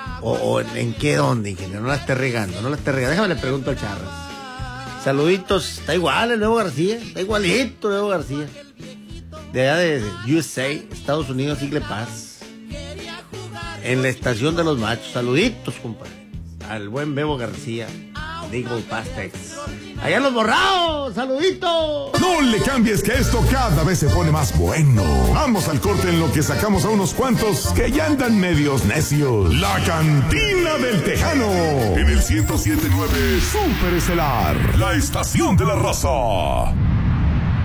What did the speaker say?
¿O en qué dónde, ingeniero? No la esté regando, no la esté regando. Déjame le pregunto al Charras. Saluditos. Está igual el Nuevo García. Está igualito el Nuevo García. De allá de USA, Estados Unidos, Sigle Paz. En la estación de los machos. Saluditos, compadre. Al buen Bebo García. De Eagle Pastex. Allá los borrados. Saluditos. No le cambies, que esto cada vez se pone más bueno. Vamos al corte en lo que sacamos a unos cuantos que ya andan medios necios. La Cantina del Tejano. En el 107.9 Super Estelar. La estación de la raza.